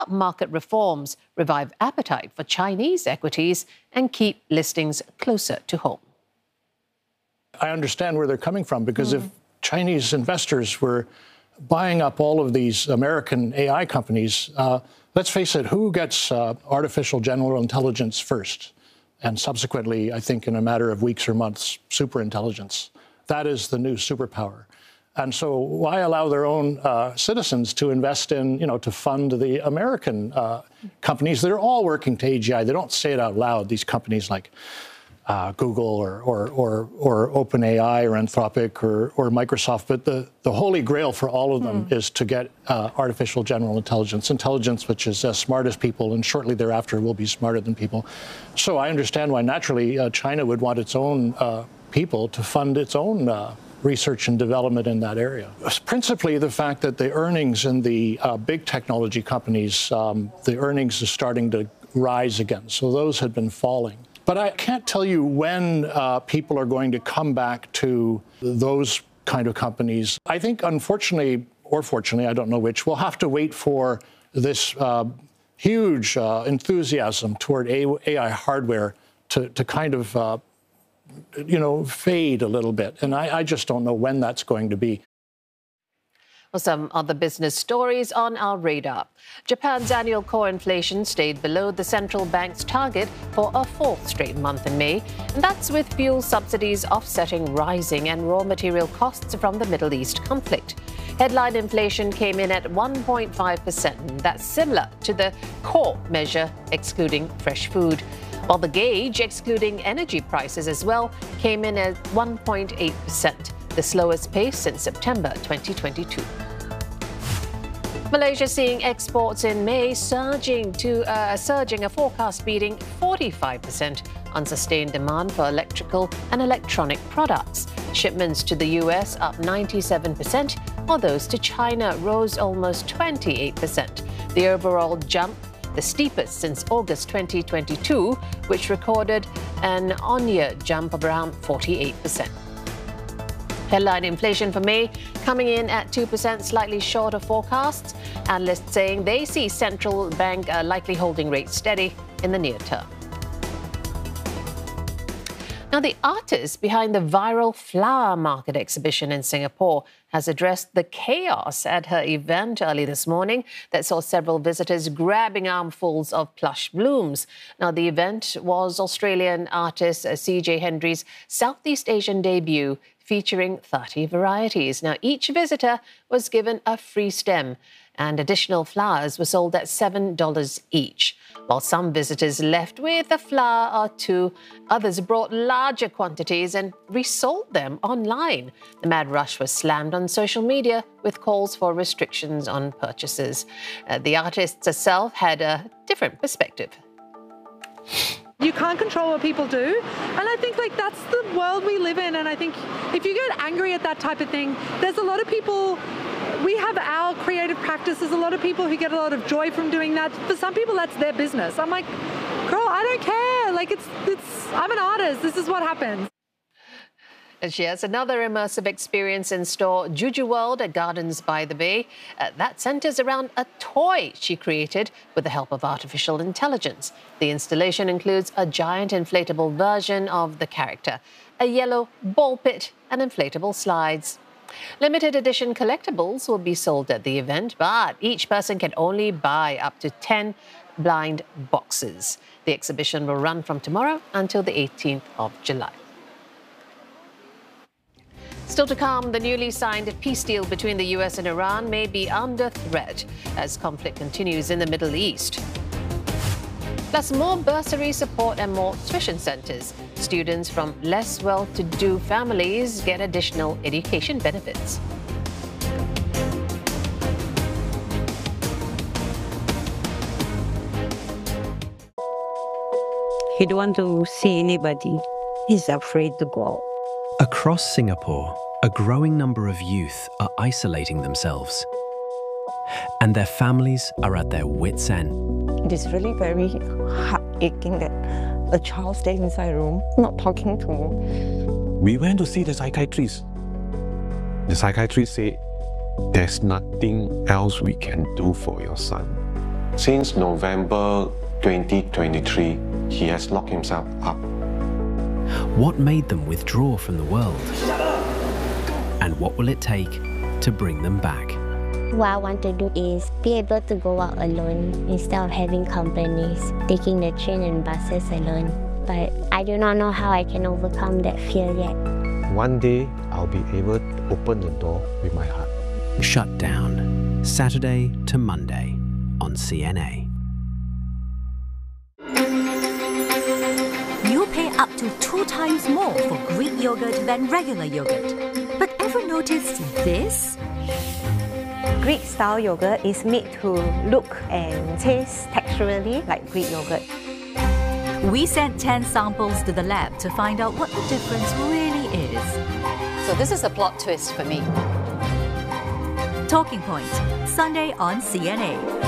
market reforms, revive appetite for Chinese equities, and keep listings closer to home. I understand where they're coming from, because if Chinese investors were buying up all of these American AI companies, let's face it, who gets artificial general intelligence first? And subsequently, I think in a matter of weeks or months, superintelligence. That is the new superpower. And so why allow their own citizens to invest in, to fund the American companies that are all working to AGI? They don't say it out loud, these companies like Google or OpenAI or Anthropic or Microsoft. But the holy grail for all of them is to get artificial general intelligence which is as smart as people, and shortly thereafter will be smarter than people. So I understand why naturally China would want its own people to fund its own research and development in that area. Principally, the fact that the earnings in the big technology companies, the earnings are starting to rise again. So those had been falling. But I can't tell you when people are going to come back to those kind of companies. I think, unfortunately, or fortunately, I don't know which, we'll have to wait for this huge enthusiasm toward AI hardware to kind of fade a little bit. And I just don't know when that's going to be. Well, some other business stories on our radar. Japan's annual core inflation stayed below the central bank's target for a fourth straight month in May. And that's with fuel subsidies offsetting rising and raw material costs from the Middle East conflict. Headline inflation came in at 1.5%. That's similar to the core measure, excluding fresh food. While the gauge, excluding energy prices as well, came in at 1.8%, the slowest pace since September 2022. Malaysia seeing exports in May surging a forecast beating 45% on sustained demand for electrical and electronic products. Shipments to the US up 97%, while those to China rose almost 28%. The overall jump, the steepest since August 2022, which recorded an on-year jump of around 48%. Headline inflation for May coming in at 2%, slightly short of forecasts. Analysts saying they see central bank likely holding rates steady in the near term. Now, the artist behind the viral flower market exhibition in Singapore has addressed the chaos at her event early this morning that saw several visitors grabbing armfuls of plush blooms. Now, the event was Australian artist C.J. Hendry's Southeast Asian debut, featuring 30 varieties. Now, each visitor was given a free stem, and additional flowers were sold at $7 each. While some visitors left with a flower or two, others brought larger quantities and resold them online. The mad rush was slammed on social media with calls for restrictions on purchases. The artist herself had a different perspective. You can't control what people do, and I think that's the world we live in. And I think if you get angry at that type of thing, there's a lot of people. We have our creative practices, a lot of people who get a lot of joy from doing that. For some people, that's their business. I'm like, girl, I don't care. I'm an artist. This is what happens. And she has another immersive experience in store, Juju World at Gardens by the Bay. That centres around a toy she created with the help of artificial intelligence. The installation includes a giant inflatable version of the character, a yellow ball pit, and inflatable slides. Limited edition collectibles will be sold at the event, but each person can only buy up to 10 blind boxes. The exhibition will run from tomorrow until the 18th of July. Still to come, the newly signed peace deal between the US and Iran may be under threat as conflict continues in the Middle East. Plus, more bursary support and more tuition centres. Students from less well-to-do families get additional education benefits. He don't want to see anybody. He's afraid to go out. Across Singapore, a growing number of youth are isolating themselves, and their families are at their wits' end. It is really very heart-aching that a child stays inside a room, not talking to him. We went to see the psychiatrist. The psychiatrist said, there's nothing else we can do for your son. Since November 2023, he has locked himself up. What made them withdraw from the world? And what will it take to bring them back? What I want to do is be able to go out alone instead of having companies, taking the train and buses alone. But I do not know how I can overcome that fear yet. One day, I'll be able to open the door with my heart. Shut Down, Saturday to Monday on CNA. You'll pay up to 2 times more for Greek yogurt than regular yogurt. But ever noticed this? Greek-style yogurt is made to look and taste texturally like Greek yogurt. We sent 10 samples to the lab to find out what the difference really is. So this is the plot twist for me. Talking Point, Sunday on CNA.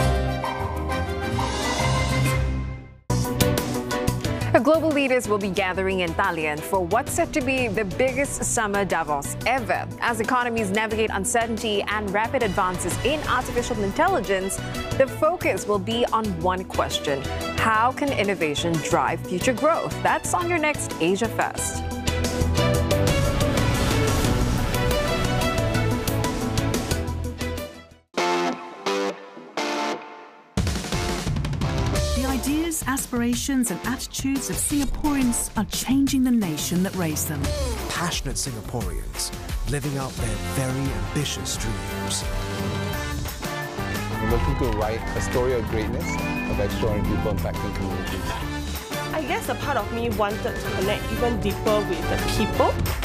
The global leaders will be gathering in Tallinn for what's set to be the biggest summer Davos ever. As economies navigate uncertainty and rapid advances in artificial intelligence, the focus will be on one question: how can innovation drive future growth? That's on your next Asia Fest. Ideas, aspirations and attitudes of Singaporeans are changing the nation that raised them. Passionate Singaporeans living out their very ambitious dreams. We're looking to write a story of greatness, of extraordinary people impacting communities. I guess a part of me wanted to connect even deeper with the people